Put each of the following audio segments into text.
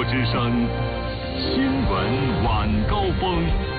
之声新闻晚高峰。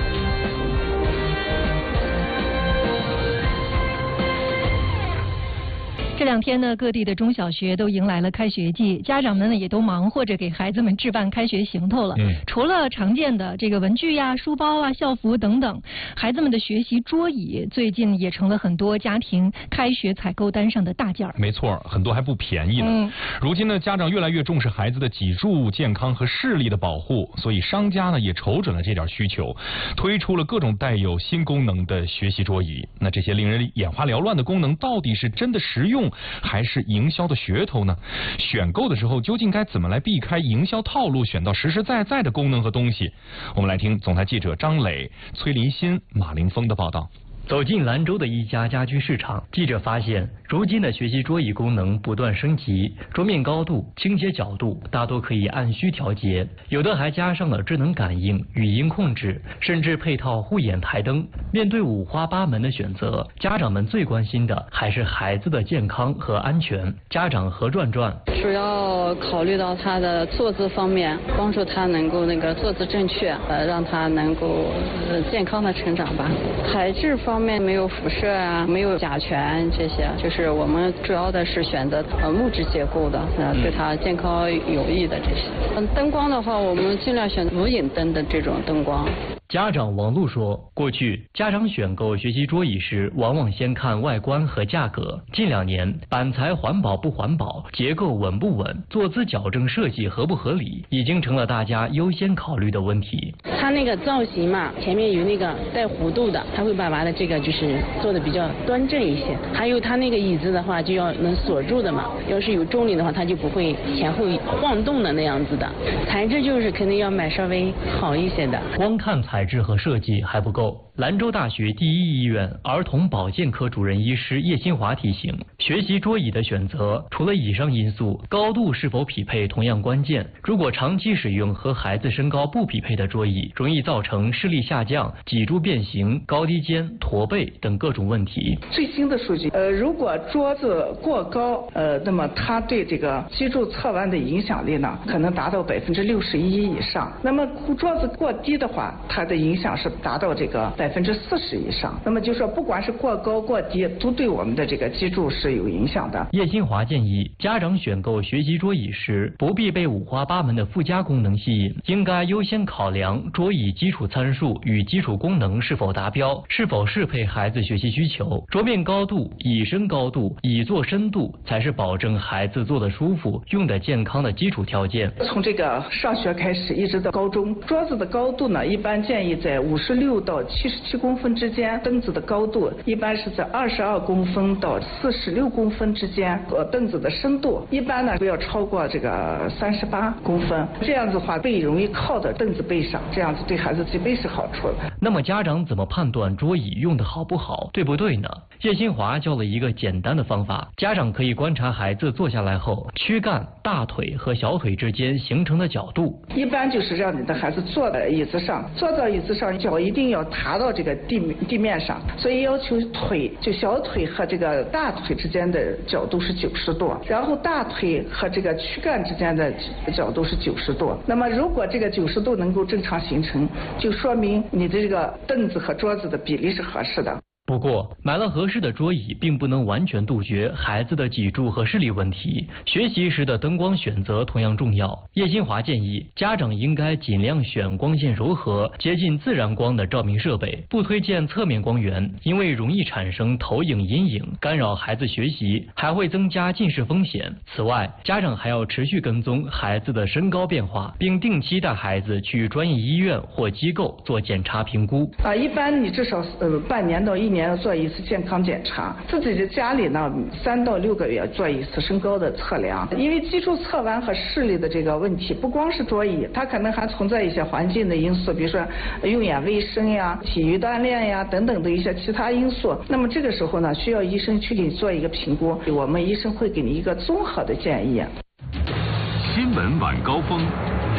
这两天呢，各地的中小学都迎来了开学季，家长们呢也都忙活着给孩子们置办开学行头了。除了常见的这个文具呀、书包啊、校服等等，孩子们的学习桌椅最近也成了很多家庭开学采购单上的大件儿。 没错，很多还不便宜呢。如今呢，家长越来越重视孩子的脊柱健康和视力的保护，所以商家呢也瞅准了这点需求，推出了各种带有新功能的学习桌椅。那这些令人眼花缭乱的功能，到底是真的实用，还是营销的噱头呢？选购的时候究竟该怎么来避开营销套路，选到实实在在的功能和东西？我们来听总台记者张磊、崔林新、马凌峰的报道。 走进兰州的一家家居市场，记者发现，如今的学习桌椅功能不断升级，桌面高度、倾斜角度大多可以按需调节，有的还加上了智能感应、语音控制，甚至配套护眼台灯。面对五花八门的选择，家长们最关心的还是孩子的健康和安全。家长何转转主要考虑到他的坐姿方面，帮助他能够坐姿正确，让他能够健康的成长吧。材质方面没有辐射啊，没有甲醛这些，就是我们主要的是选择木质结构的，对他健康有益的这些。灯光的话，我们尽量选无影灯的这种灯光。 家长王璐说，过去家长选购学习桌椅时，往往先看外观和价格。近2年，板材环保不环保，结构稳不稳，坐姿矫正设计合不合理，已经成了大家优先考虑的问题。 它那个造型嘛，前面有那个带弧度的，它会把的这个就是做的比较端正一些。还有它那个椅子的话，就要能锁住的嘛，要是有重力的话，它就不会前后晃动的那样子的。材质就是肯定要买稍微好一些的。 光看材质和设计还不够。兰州大学第一医院儿童保健科主任医师叶新华提醒，学习桌椅的选择，除了以上因素，高度是否匹配同样关键。如果长期使用和孩子身高不匹配的桌椅，容易造成视力下降、脊柱变形、高低肩、驼背等各种问题。 最新的数据，如果桌子过高，那么它对这个脊柱侧弯的影响力呢，可能达到61%以上。那么桌子过低的话，它的影响是达到这个40%以上。那么就说不管是过高过低，都对我们的这个脊柱是有影响的。 叶新华建议，家长选购学习桌椅时，不必被五花八门的附加功能吸引，应该优先考量桌椅基础参数与基础功能是否达标，是否适配孩子学习需求。桌面高度、椅身高度、椅座深度才是保证孩子坐得舒服、用得健康的基础条件。 从这个上学开始一直到高中，桌子的高度呢，一般建议在56到77公分之间，凳子的高度一般是在22公分到46公分之间，凳子的深度一般呢不要超过这个38公分，这样子的话背容易靠到凳子背上，这样子对孩子脊背是好处的。 那么家长怎么判断桌椅用的好不好，对不对呢？叶新华教了一个简单的方法，家长可以观察孩子坐下来后，躯干、大腿和小腿之间形成的角度。 一般就是让你的孩子坐在椅子上，坐到椅子上，脚一定要踏到这个地面上，所以要求就小腿和这个大腿之间的角度是90度，然后大腿和这个躯干之间的角度是90度。那么如果这个90度能够正常形成，就说明你的这个凳子和桌子的比例是合适的。 不过，买了合适的桌椅，并不能完全杜绝孩子的脊柱和视力问题。学习时的灯光选择同样重要。叶新华建议，家长应该尽量选光线柔和、接近自然光的照明设备，不推荐侧面光源，因为容易产生投影阴影，干扰孩子学习，还会增加近视风险。此外，家长还要持续跟踪孩子的身高变化，并定期带孩子去专业医院或机构做检查评估。 一般你至少半年到1年要做一次健康检查，自己的家里呢3到6个月做一次身高的测量。因为脊柱侧弯和视力的这个问题，不光是桌椅，它可能还存在一些环境的因素，比如说用眼卫生呀、体育锻炼呀等等的一些其他因素。那么这个时候呢，需要医生去给你做一个评估，我们医生会给你一个综合的建议。 新闻晚高峰，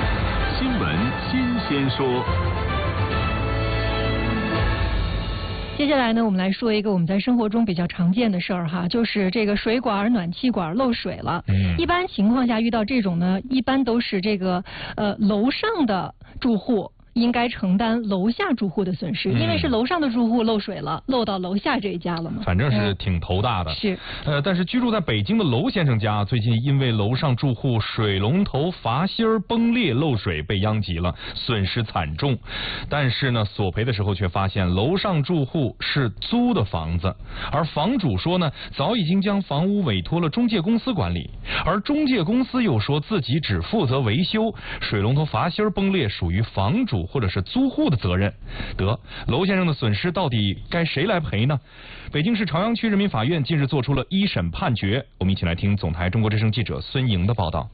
新闻新鲜说。 接下来呢，我们来说一个我们在生活中比较常见的事儿哈，就是这个水管、暖气管漏水了。一般情况下遇到这种呢，一般都是这个楼上的住户应该承担楼下住户的损失，因为是楼上的住户漏水了，漏到楼下这一家了嘛。 反正是挺头大的。 是。 但是居住在北京的娄先生家，最近因为楼上住户水龙头阀芯崩裂漏水被殃及了，损失惨重。但是呢，索赔的时候却发现楼上住户是租的房子，而房主说呢，早已经将房屋委托了中介公司管理，而中介公司又说自己只负责维修，水龙头阀芯崩裂属于房主或者是租户的责任。得，娄先生的损失到底该谁来赔呢？北京市朝阳区人民法院近日作出了一审判决，我们一起来听总台中国之声记者孙莹的报道。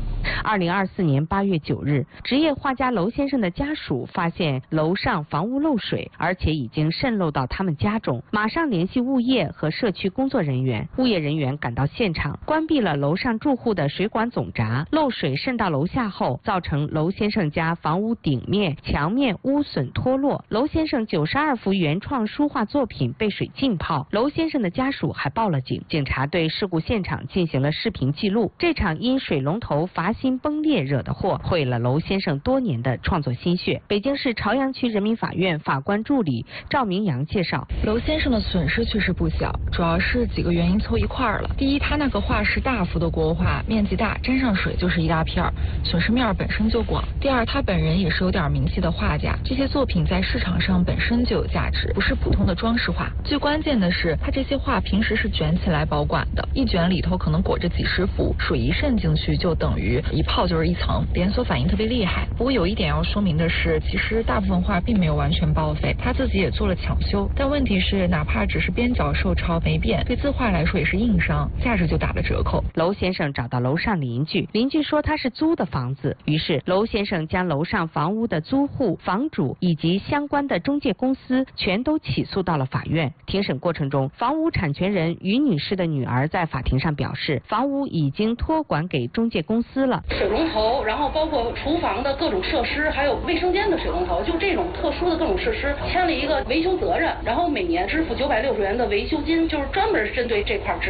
2024年8月9日，职业画家娄先生的家属发现楼上房屋漏水，而且已经渗漏到他们家中，马上联系物业和社区工作人员。物业人员赶到现场，关闭了楼上住户的水管总闸。漏水渗到楼下后，造成娄先生家房屋顶面、墙面污损脱落。娄先生92幅原创书画作品被水浸泡。娄先生的家属还报了警，警察对事故现场进行了视频记录。这场因水龙头阀芯崩裂惹的祸，毁了娄先生多年的创作心血。北京市朝阳区人民法院法官助理赵明阳介绍， 娄先生的损失确实不小，主要是几个原因凑一块儿了。第一，他那个画是大幅的国画，面积大，沾上水就是一大片，损失面本身就广。第二，他本人也是有点名气的画家，这些作品在市场上本身就有价值，不是普通的装饰画。最关键的是，他这些画平时是卷起来保管的，一卷里头可能裹着几十幅，水一渗进去就等于一泡就是一层，连锁反应特别厉害。不过有一点要说明的是，其实大部分画并没有完全报废，他自己也做了抢修。但问题是，哪怕只是边角受潮没变，对字画来说也是硬伤，价值就打了折扣。 娄先生找到楼上邻居，邻居说他是租的房子，于是娄先生将楼上房屋的租户、房主以及相关的中介公司全都起诉到了法院。庭审过程中，房屋产权人于女士的女儿在法庭上表示，房屋已经托管给中介公司了。 水龙头，然后包括厨房的各种设施，还有卫生间的水龙头，就这种特殊的各种设施，签了一个维修责任，然后每年支付960元的维修金，就是专门针对这块支